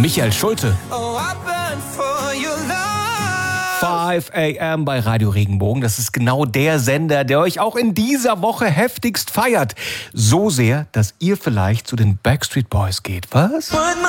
Michael Schulte. 5 AM bei Radio Regenbogen. Das ist genau der Sender, der euch auch in dieser Woche heftigst feiert. So sehr, dass ihr vielleicht zu den Backstreet Boys geht. Was?